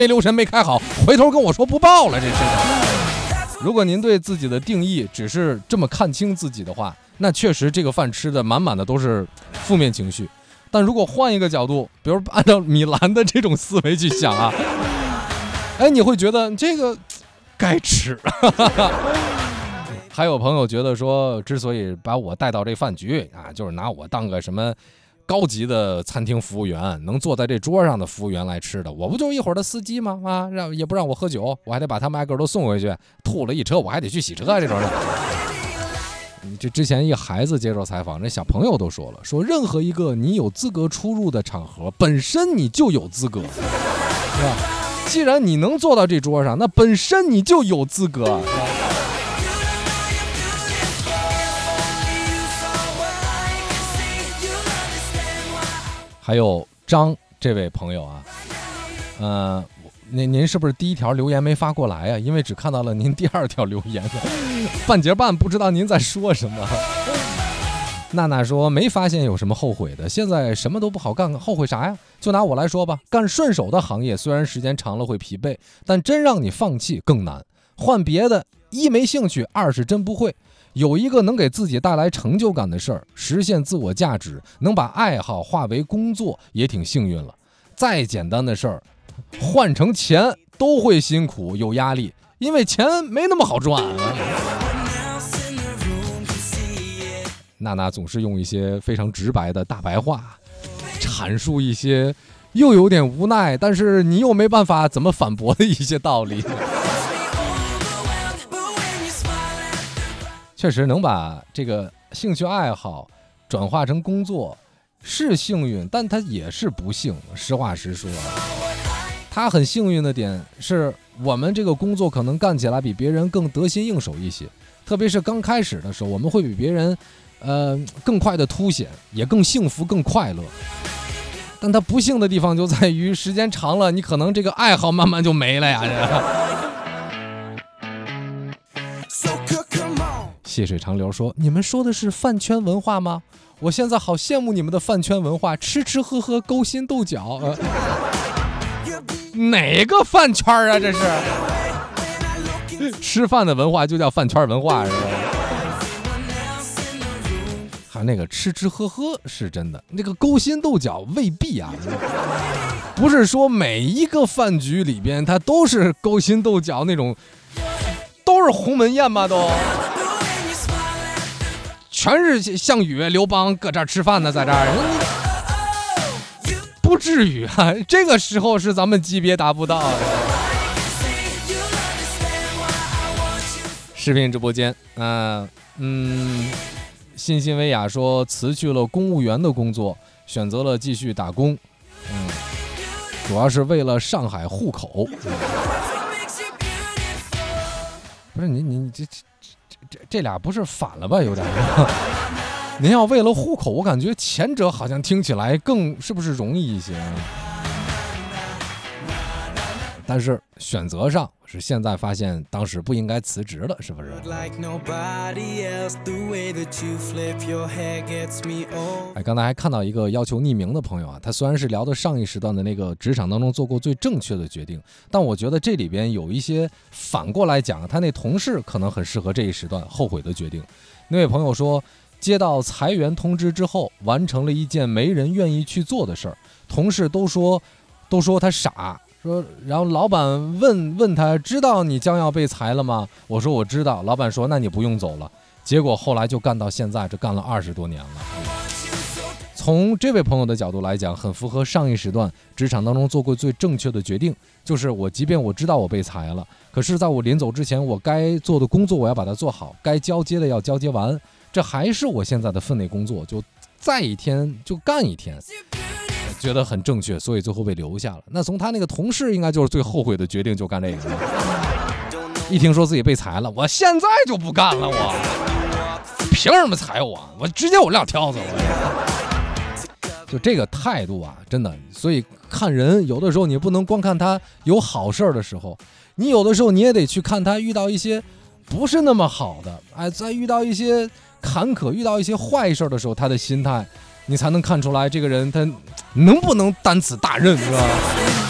没留神没开好，回头跟我说不报了，这是。如果您对自己的定义只是这么看清自己的话，那确实这个饭吃的满满的都是负面情绪。但如果换一个角度，比如按照米兰的这种思维去想啊，哎，你会觉得这个该吃。还有朋友觉得说，之所以把我带到这饭局啊，就是拿我当个什么高级的餐厅服务员，能坐在这桌上的服务员来吃的，我不就是一会儿的司机吗？啊，也不让我喝酒，我还得把他们挨个都送回去，吐了一车，我还得去洗车这种的。这之前一个孩子接受采访，那小朋友都说了，说任何一个你有资格出入的场合，本身你就有资格，是吧？既然你能坐到这桌上，那本身你就有资格。还有张这位朋友啊，您是不是第一条留言没发过来啊？因为只看到了您第二条留言，半截半不知道您在说什么。娜娜说没发现有什么后悔的，现在什么都不好干，后悔啥呀？就拿我来说吧，干顺手的行业虽然时间长了会疲惫，但真让你放弃更难。换别的，一没兴趣，二是真不会。有一个能给自己带来成就感的事儿，实现自我价值，能把爱好化为工作，也挺幸运了。再简单的事儿，换成钱都会辛苦有压力，因为钱没那么好赚啊。娜娜总是用一些非常直白的大白话，阐述一些又有点无奈，但是你又没办法怎么反驳的一些道理。确实能把这个兴趣爱好转化成工作是幸运，但它也是不幸。实话实说，他很幸运的点是我们这个工作可能干起来比别人更得心应手一些，特别是刚开始的时候，我们会比别人更快的凸显，也更幸福更快乐。但它不幸的地方就在于时间长了，你可能这个爱好慢慢就没了呀。细水长流说，你们说的是饭圈文化吗？我现在好羡慕你们的饭圈文化，吃吃喝喝勾心斗角。哪个饭圈啊？这是吃饭的文化就叫饭圈文化是吧？还有那个吃吃喝喝是真的，那个勾心斗角未必啊。不是说每一个饭局里边它都是勾心斗角那种，都是鸿门宴吗？都全是项羽、刘邦搁这儿吃饭呢，在这儿不至于啊，这个时候是咱们级别达不到的。视频直播间，欣欣薇娅说辞去了公务员的工作，选择了继续打工，主要是为了上海户口。不是你这俩不是反了吧？有点。您要为了户口，我感觉前者好像听起来更是不是容易一些？但是选择上是现在发现当时不应该辞职了，是不是？刚才还看到一个要求匿名的朋友啊，他虽然是聊的上一时段的那个职场当中做过最正确的决定，但我觉得这里边有一些反过来讲，他那同事可能很适合这一时段后悔的决定。那位朋友说，接到裁员通知之后，完成了一件没人愿意去做的事儿，同事都说他傻。说，然后老板问他，知道你将要被裁了吗？我说我知道。老板说，那你不用走了。结果后来就干到现在，这干了20多年了。从这位朋友的角度来讲，很符合上一时段职场当中做过最正确的决定，就是即便我知道我被裁了，可是在我临走之前，我该做的工作我要把它做好，该交接的要交接完，这还是我现在的分内工作，就再一天就干一天。觉得很正确，所以最后被留下了。那从他那个同事应该就是最后悔的决定，就干这个。一听说自己被裁了，我现在就不干了，我凭什么裁我？我直接我撂挑子就这个态度啊，真的。所以看人有的时候你不能光看他有好事的时候，你有的时候你也得去看他遇到一些不是那么好的，在遇到一些坎坷、遇到一些坏事的时候，他的心态。你才能看出来这个人他能不能担此大任，是吧？